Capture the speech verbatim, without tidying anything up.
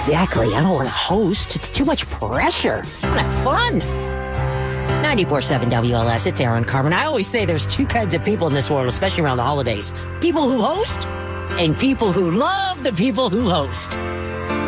exactly. I don't want to host. It's too much pressure. I want to have fun. ninety-four point seven W L S, it's Aaron Carmen. I always say there's two kinds of people in this world, especially around the holidays. People who host and people who love the people who host.